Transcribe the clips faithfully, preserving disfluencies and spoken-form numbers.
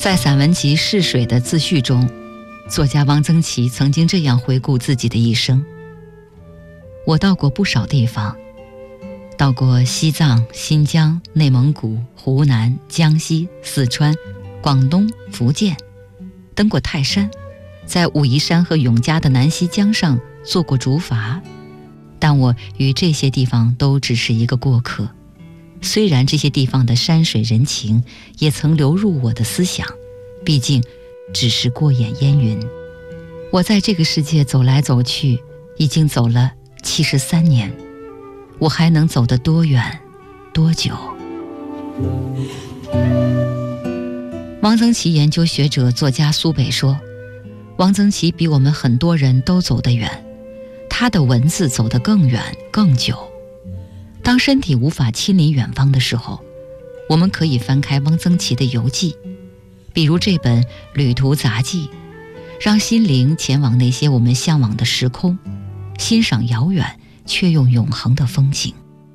在散文集《逝水》的自序中，作家汪曾祺曾经这样回顾自己的一生：我到过不少地方，到过西藏、新疆、内蒙古、湖南、江西、四川、广东、福建，登过泰山，在武夷山和永嘉的南溪江上做过竹筏，但我与这些地方都只是一个过客。虽然这些地方的山水人情也曾流入我的思想，毕竟只是过眼烟云。我在这个世界走来走去，已经走了七十三年，我还能走得多远多久？汪曾祺研究学者作家苏北说，汪曾祺比我们很多人都走得远，他的文字走得更远更久。当身体无法亲临远方的时候，我们可以翻开汪曾祺的游记，比如这本《旅途杂记》，让心灵前往那些我们向往的时空，欣赏遥远却又永恒的风景。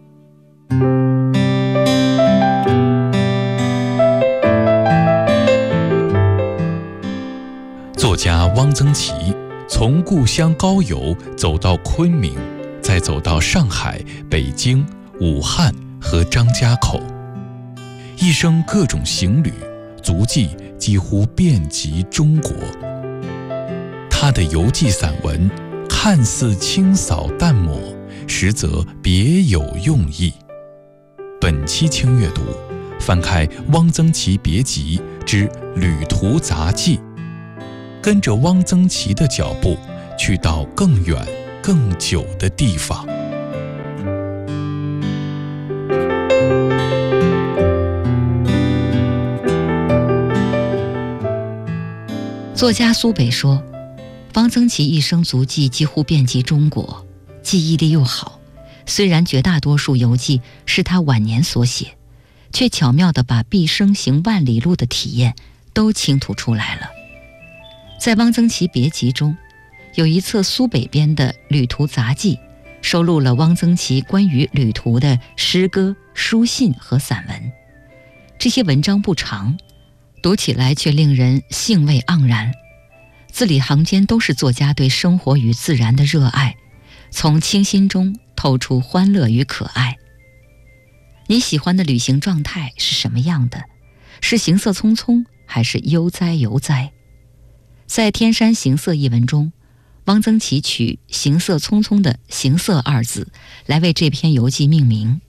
作家汪曾祺从故乡高邮走到昆明，再走到上海、北京、武汉和张家口，一生各种行旅，足迹几乎遍及中国。他的游记散文看似清扫淡抹，实则别有用意。本期轻阅读，翻开《汪曾祺别集之旅途杂记》，跟着汪曾祺的脚步，去到更远更久的地方。 作家苏北说，汪曾祺一生足迹几乎遍及中国，记忆力又好，虽然绝大多数游记是他晚年所写，却巧妙地把毕生行万里路的体验都倾吐出来了。在汪曾祺别集中，有一册苏北编的《旅途杂记》，收录了汪曾祺关于旅途的诗歌、书信和散文。这些文章不长，读起来却令人兴味盎然，字里行间都是作家对生活与自然的热爱，从清新中透出欢乐与可爱。你喜欢的旅行状态是什么样的？是行色匆匆，还是悠哉悠哉？在《天山行色》一文中，汪曾祺取行色匆匆的行色二字来为这篇游记命名。